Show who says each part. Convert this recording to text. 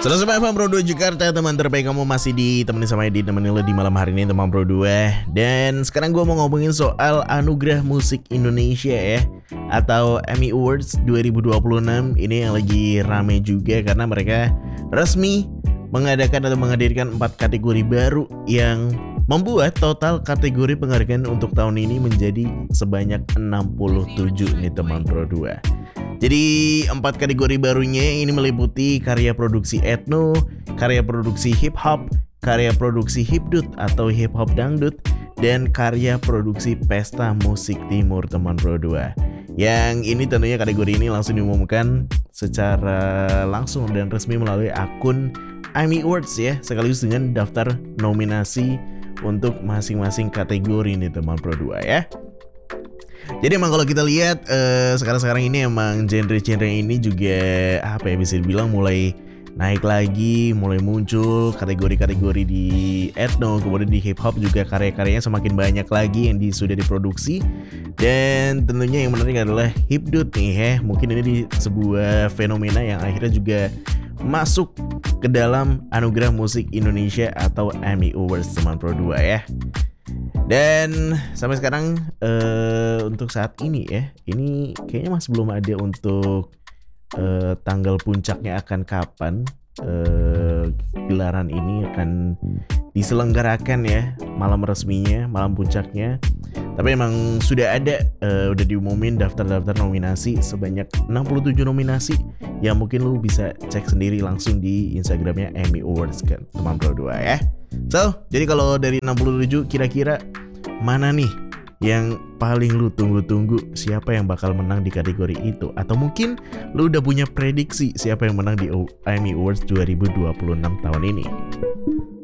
Speaker 1: 105 FM Pro 2 Jakarta, teman terbaik kamu masih ditemani sama Edi, temenin lo di malam hari ini teman Pro 2. Dan sekarang gue mau ngomongin soal Anugerah Musik Indonesia ya, atau Emmy Awards 2026. Ini yang lagi rame juga karena mereka resmi mengadakan atau menghadirkan 4 kategori baru yang membuat total kategori penghargaan untuk tahun ini menjadi sebanyak 67 nih teman Pro 2. Jadi 4 kategori barunya ini meliputi karya produksi etno, karya produksi hip hop, karya produksi hipdut atau hip hop dangdut, dan karya produksi pesta musik timur teman Pro 2. Yang ini tentunya kategori ini langsung diumumkan secara langsung dan resmi melalui akun Emmy Awards ya, sekaligus dengan daftar nominasi untuk masing-masing kategori nih teman Pro 2 ya. Jadi emang kalau kita lihat sekarang ini emang genre-genre ini juga apa ya, bisa dibilang mulai naik lagi, mulai muncul kategori-kategori di etno, kemudian di hip hop juga karya-karyanya semakin banyak lagi yang sudah diproduksi. Dan tentunya yang menarik adalah hipdut nih ya. Mungkin ini di sebuah fenomena yang akhirnya juga masuk ke dalam Anugerah Musik Indonesia atau Emmy Awards teman Pro 2 ya. Dan sampai sekarang untuk saat ini ya, ini kayaknya masih belum ada untuk tanggal puncaknya akan kapan gelaran ini akan diselenggarakan ya, malam resminya, malam puncaknya. Tapi emang sudah ada, udah diumumin daftar-daftar nominasi sebanyak 67 nominasi yang mungkin lu bisa cek sendiri langsung di Instagramnya Emmy Awards kan teman Pro 2 ya. So, jadi kalau dari 67 kira-kira mana nih yang paling lu tunggu-tunggu, siapa yang bakal menang di kategori itu? Atau mungkin lu udah punya prediksi siapa yang menang di Emmy Awards 2026 tahun ini?